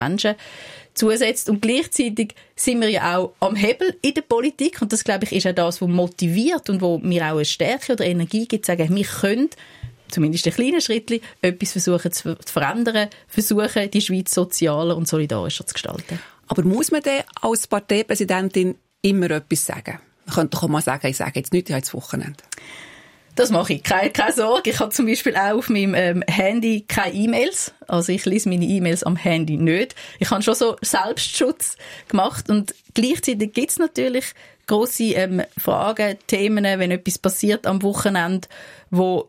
Menschen zusetzt. Und gleichzeitig sind wir ja auch am Hebel in der Politik. Und das, glaube ich, ist auch das, was motiviert und wo mir auch eine Stärke oder Energie gibt, zu sagen, wir können zumindest ein kleines Schrittchen etwas versuchen zu verändern, versuchen, die Schweiz sozialer und solidarischer zu gestalten. Aber muss man denn als Parteipräsidentin immer etwas sagen? Man könnte doch auch mal sagen, ich sage jetzt nichts, ich habe jetzt Wochenende. Das mache ich. Keine Sorge. Ich habe zum Beispiel auch auf meinem Handy keine E-Mails. Also ich lese meine E-Mails am Handy nicht. Ich habe schon so Selbstschutz gemacht. Und gleichzeitig gibt es natürlich grosse Fragen, Themen, wenn etwas passiert am Wochenende, wo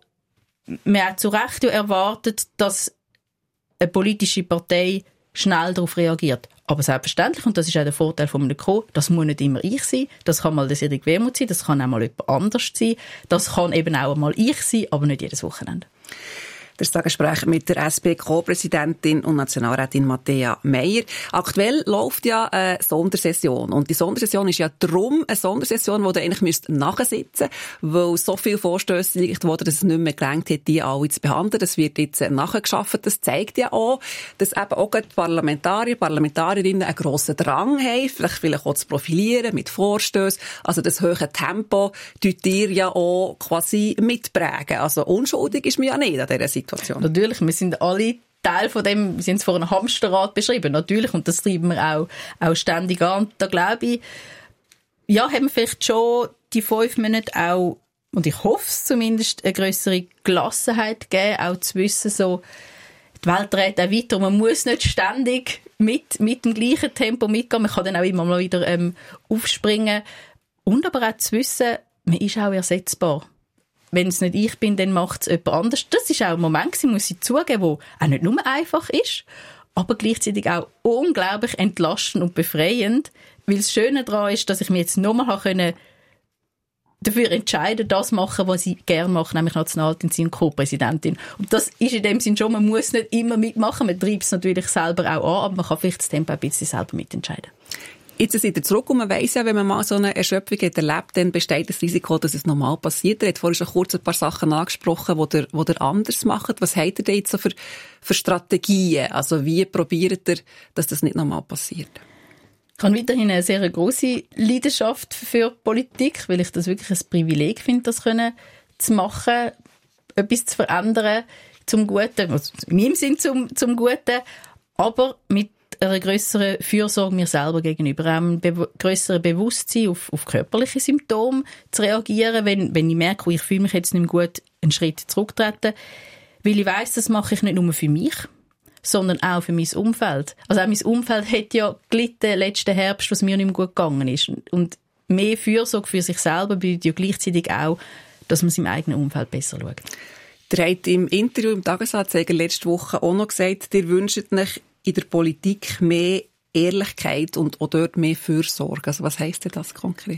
man auch zu Recht erwartet, dass eine politische Partei schnell darauf reagiert. Aber selbstverständlich, und das ist auch der Vorteil von einem Co., das muss nicht immer ich sein, das kann mal der Cédric Wermuth sein, das kann auch mal jemand anders sein, das kann eben auch mal ich sein, aber nicht jedes Wochenende. Das ist das Gespräch mit der SP-Co-Präsidentin und Nationalrätin Matthäa Meier. Aktuell läuft ja eine Sondersession. Und die Sondersession ist ja darum eine Sondersession, die eigentlich nachsitzen müsste, weil so viele Vorstösse liegt worden, dass es nicht mehr gelangt hat, die alle zu behandeln. Das wird jetzt nachgeschafft. Das zeigt ja auch, dass eben auch die Parlamentarierinnen einen grossen Drang haben, vielleicht auch zu profilieren mit Vorstössen. Also das hohe Tempo tut ihr ja auch quasi mitprägen. Also unschuldig ist man ja nicht an dieser Situation. Natürlich, wir sind alle Teil von dem, wir sind es vor einem Hamsterrad beschrieben, natürlich, und das treiben wir auch ständig an. Da glaube ich, ja, haben wir vielleicht schon die 5 Monate auch, und ich hoffe es zumindest, eine grössere Gelassenheit gegeben, auch zu wissen, so, die Welt dreht auch weiter, man muss nicht ständig mit dem gleichen Tempo mitgehen, man kann dann auch immer mal wieder aufspringen, und aber auch zu wissen, man ist auch ersetzbar. Wenn es nicht ich bin, dann macht es jemand anders. Das war auch ein Moment, muss ich zugeben, wo auch nicht nur einfach ist, aber gleichzeitig auch unglaublich entlastend und befreiend, weil das Schöne daran ist, dass ich mich jetzt nochmal dafür entscheiden, das machen, was ich gerne mache, nämlich Nationalrätin und Co-Präsidentin. Und das ist in dem Sinn schon, man muss nicht immer mitmachen, man treibt es natürlich selber auch an, aber man kann vielleicht das Tempo ein bisschen selber mitentscheiden. Jetzt seid ihr zurück und man weiss ja, wenn man mal so eine Erschöpfung hat erlebt, dann besteht das Risiko, dass es normal passiert. Ihr habt vorhin schon kurz ein paar Sachen angesprochen, die ihr anders macht. Was habt ihr denn jetzt so für Strategien? Also wie probiert ihr, dass das nicht normal passiert? Ich habe weiterhin eine sehr grosse Leidenschaft für Politik, weil ich das wirklich ein Privileg finde, das zu machen, etwas zu verändern zum Guten, also in meinem Sinn zum Guten, aber mit einer grösseren Fürsorge mir selber gegenüber, einem grösseren Bewusstsein auf körperliche Symptome zu reagieren, wenn ich merke, ich fühle mich jetzt nicht mehr gut, einen Schritt zurücktreten, weil ich weiss, das mache ich nicht nur für mich, sondern auch für mein Umfeld. Also auch mein Umfeld hat ja gelitten letzten Herbst, was mir nicht mehr gut gegangen ist. Und mehr Fürsorge für sich selber bedeutet ja gleichzeitig auch, dass man seinem eigenen Umfeld besser schaut. Ihr habt im Interview im Tagesanzeiger letzte Woche auch noch gesagt, ihr wünscht euch in der Politik mehr Ehrlichkeit und auch dort mehr Fürsorge. Also was heisst denn das konkret?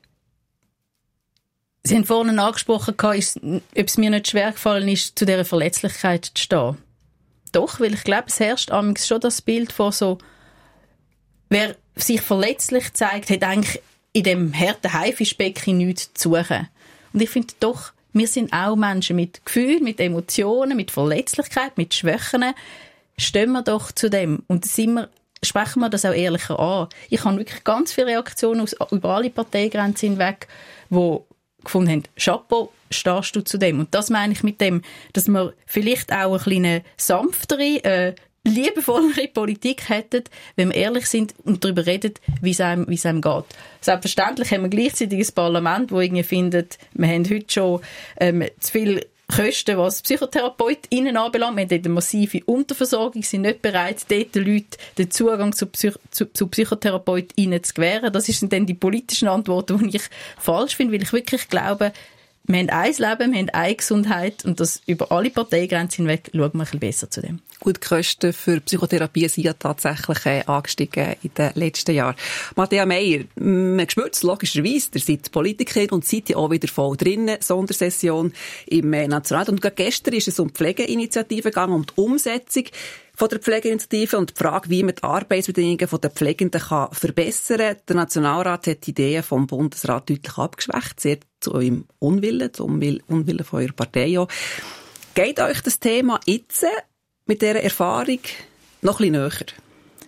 Sie haben vorhin angesprochen, ob es mir nicht schwer gefallen ist, zu dieser Verletzlichkeit zu stehen. Doch, weil ich glaube, es herrscht amigs schon das Bild von so, wer sich verletzlich zeigt, hat eigentlich in dem harten Haifischbecken nichts zu suchen. Und ich finde doch, wir sind auch Menschen mit Gefühlen, mit Emotionen, mit Verletzlichkeit, mit Schwächen. Stehen wir doch zu dem und sprechen wir das auch ehrlicher an. Ich habe wirklich ganz viele Reaktionen über alle Parteigrenzen hinweg, die gefunden haben, Chapeau, stehst du zu dem. Und das meine ich mit dem, dass wir vielleicht auch eine kleine sanftere, liebevollere Politik hätten, wenn wir ehrlich sind und darüber reden, wie es einem geht. Selbstverständlich haben wir gleichzeitig ein Parlament, das irgendwie findet, wir haben heute schon zu viel Kosten, was PsychotherapeutInnen anbelangt. Wir haben dort eine massive Unterversorgung, sind nicht bereit, dort den Leuten den Zugang zu PsychotherapeutInnen zu gewähren. Das sind dann die politischen Antworten, die ich falsch finde, weil ich wirklich glaube, wir haben ein Leben, wir haben eine Gesundheit und das über alle Parteigrenzen hinweg schauen wir ein bisschen besser zu dem. Gut, die Kosten für Psychotherapie sind ja tatsächlich angestiegen in den letzten Jahren. Matthäa Meier, man spürt es logischerweise, ihr seid Politikerin und seid ja auch wieder voll drinnen, Sondersession im Nationalrat. Und gerade gestern ist es um die Pflegeinitiative gegangen, um die Umsetzung von der Pflegeinitiative und die Frage, wie man die Arbeitsbedingungen der Pflegenden verbessern kann. Der Nationalrat hat die Ideen vom Bundesrat deutlich abgeschwächt, sehr zu eurem Unwillen, zum Unwillen von eurer Partei auch. Geht euch das Thema jetzt mit dieser Erfahrung noch ein bisschen näher?